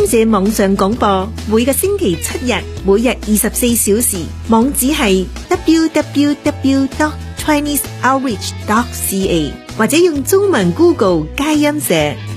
社網上廣播，每個星期7日，每日24小時，網址係 www.chineseoutreach.ca 或者用中文 Google 佳音社。